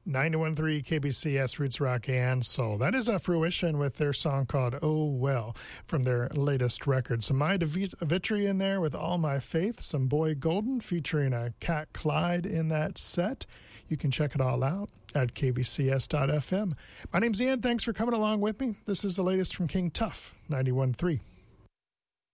91.3 KBCS Roots Rock and Soul. That is a Fruition with their song called Oh Well from their latest record. Some My Vitry in there with All My Faith, some Boy Golden featuring a Cat Clyde in that set. You can check it all out at kvcs.fm. My name's Ian. Thanks for coming along with me. This is the latest from King Tuff, 91.3